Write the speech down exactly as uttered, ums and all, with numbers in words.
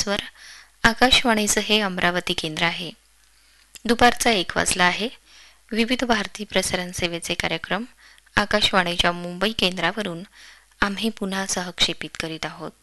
फ्रिक्वेन्सीवर आकाशवाणीचं हे अमरावती केंद्र आहे. दुपारचा एक वाजला आहे. विविध भारती प्रसारण सेवेचे कार्यक्रम आकाशवाणीच्या मुंबई केंद्रावरून आम्ही पुन्हा सहक्षेपित करीत आहोत.